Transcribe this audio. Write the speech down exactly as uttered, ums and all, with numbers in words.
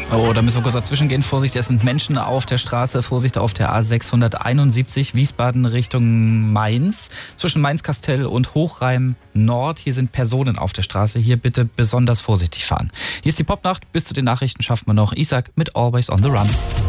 Oh, da müssen wir kurz dazwischen gehen. Vorsicht, es sind Menschen auf der Straße. Vorsicht auf der A sechshunderteinundsiebzig, Wiesbaden Richtung Mainz. Zwischen Mainz-Kastell und Hochreim Nord. Hier sind Personen auf der Straße. Hier bitte besonders vorsichtig fahren. Hier ist die Popnacht. Bis zu den Nachrichten schaffen wir noch. Isaac mit Always on the Run.